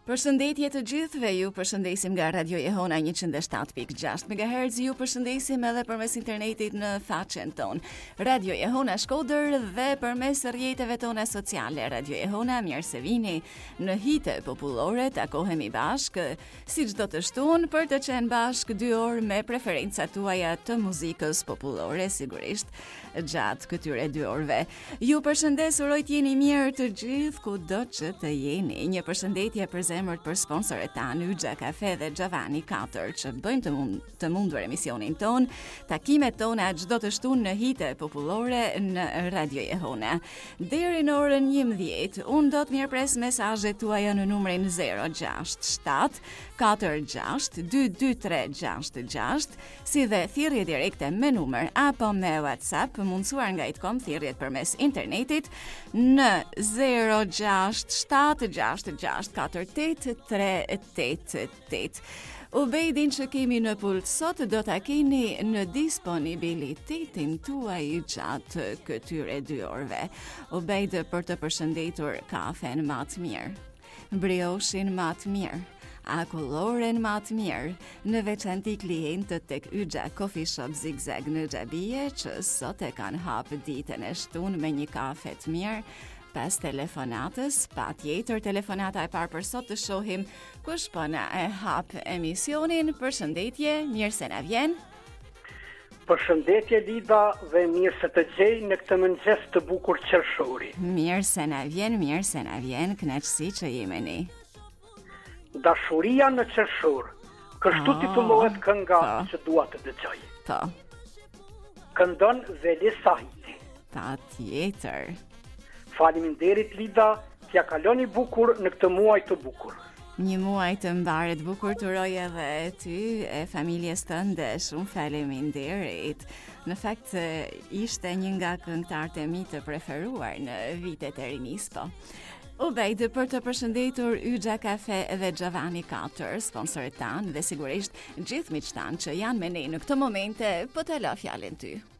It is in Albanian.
Përshëndetje të gjithëve, ju përshëndesim nga Radio Jehona 107.6 MHz, ju përshëndesim edhe përmes internetit në faqen ton Radio Jehona Shkodër dhe përmes rrjeteve tona sociale. Radio Jehona, mirë se vini në hite popullore, takohemi bashkë si çdo të shtunë për të qenë bashkë 2 orë me preferencat tuaja të muzikës popullore, sigurisht gjatë këtyre 2 orëve. Ju përshëndes, uroj të jeni mirë të gjithë kudo që të jeni. Një përshëndetje për zemërt për sponsorët tanë, Yxha Kafe dhe Gjavani 4 që bëjmë të mundur emisionin ton, takimet tona çdo të shtunë në hite popullore në Radio Jehona. Deri në orën 11, unë do të mirëpres mesazhet tuaja në numrin 067 46 223 66, si dhe thirrje direkte me numër apo me WhatsApp, mundësuar nga itkom thirrjet përmes internetit në 066 Ubejdin që kemi në pult sot do ta keni në disponibilitetin tuaj gjatë këtyre 2 orëve. Ubejd për të përshëndetur kafen më të mirë, brioshin më të mirë, akulloren më të mirë, në veçanti klientët tek Yxha Coffee Shop Zigzag në Xhabije, që sot e kanë hapë ditën e shtunë me një kafe të mirë. Pas telefonatës, pa tjetër telefonata e parë për sot, të shohim kush po na e hap emisionin. Përshëndetje, mirë se na vjen. Përshëndetje Lida dhe mirë se të gjej në këtë mëngjes të bukur qershori. Mirë se na vjen, kënaqësi që jemi. Dashuria në qershor, kështu titullohet kënga që dua të dëgjoj. Po. Këndon Veli Sahiti. Pa tjetër. Faleminderit Lida, t'ja kaloni bukur në këtë muaj të bukur. Një muaj të mbaret bukur, të uroj edhe ty e familjes tënde, shumë faleminderit. Në fakt ishte një nga këngëtarët e mi të preferuar në vitet e rinis, po. Ubejd për të përshëndetur Yxha Kafe dhe Gjavani 4, sponsorët tanë dhe sigurisht gjithë miqtan që janë me ne në këtë momente, po të la fjalën ty.